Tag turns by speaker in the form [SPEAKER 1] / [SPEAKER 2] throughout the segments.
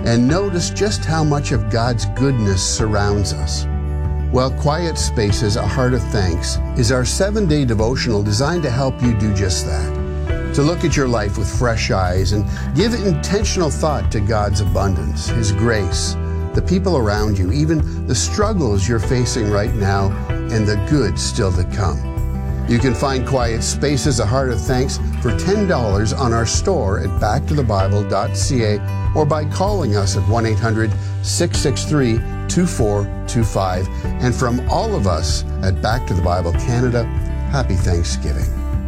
[SPEAKER 1] and notice just how much of God's goodness surrounds us. Well, Quiet Spaces, A Heart of Thanks, is our 7-day devotional designed to help you do just that. To look at your life with fresh eyes and give intentional thought to God's abundance, His grace, the people around you, even the struggles you're facing right now, and the good still to come. You can find Quiet Spaces, A Heart of Thanks for $10 on our store at backtothebible.ca or by calling us at 1-800-663-2425. And from all of us at Back to the Bible Canada, happy Thanksgiving.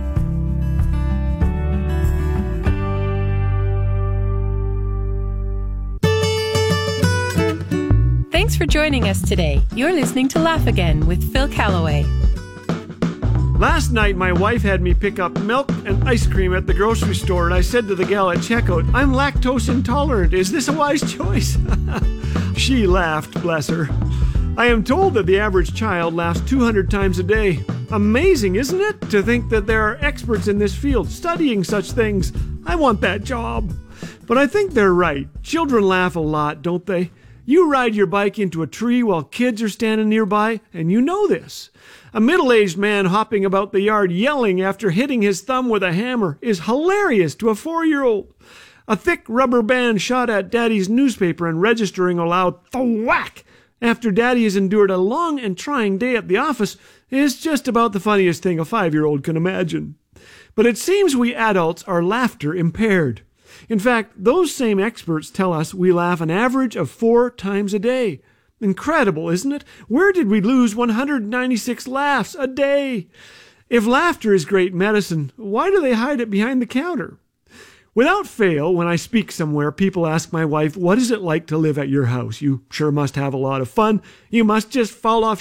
[SPEAKER 2] Thanks for joining us today. You're listening to Laugh Again with Phil Callaway.
[SPEAKER 3] Last night, my wife had me pick up milk and ice cream at the grocery store, and I said to the gal at checkout, "I'm lactose intolerant. Is this a wise choice?" She laughed, bless her. I am told that the average child laughs 200 times a day. Amazing, isn't it? To think that there are experts in this field studying such things. I want that job. But I think they're right. Children laugh a lot, don't they? You ride your bike into a tree while kids are standing nearby, and you know this. A middle-aged man hopping about the yard yelling after hitting his thumb with a hammer is hilarious to a 4-year-old. A thick rubber band shot at Daddy's newspaper and registering a loud thwack after Daddy has endured a long and trying day at the office is just about the funniest thing a 5-year-old can imagine. But it seems we adults are laughter impaired. In fact, those same experts tell us we laugh an average of 4 times a day. Incredible, isn't it? Where did we lose 196 laughs a day? If laughter is great medicine, why do they hide it behind the counter? Without fail, when I speak somewhere, people ask my wife, "What is it like to live at your house? You sure must have a lot of fun. You must just fall off